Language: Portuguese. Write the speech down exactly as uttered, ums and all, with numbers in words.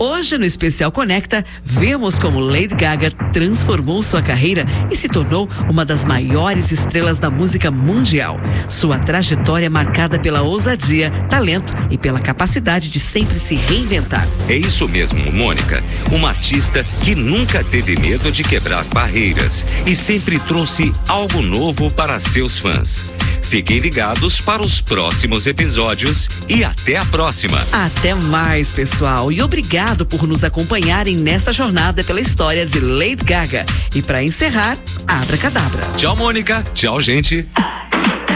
Hoje, no Especial Conecta, vemos como Lady Gaga transformou sua carreira e se tornou uma das maiores estrelas da música mundial. Sua trajetória é marcada pela ousadia, talento e pela capacidade de sempre se reinventar. É isso mesmo, Mônica. Uma artista que nunca teve medo de quebrar barreiras e sempre trouxe algo novo para seus fãs. Fiquem ligados para os próximos episódios e até a próxima. Até mais, pessoal. E obrigado por nos acompanharem nesta jornada pela história de Lady Gaga. E para encerrar, Abracadabra. Tchau, Mônica. Tchau, gente.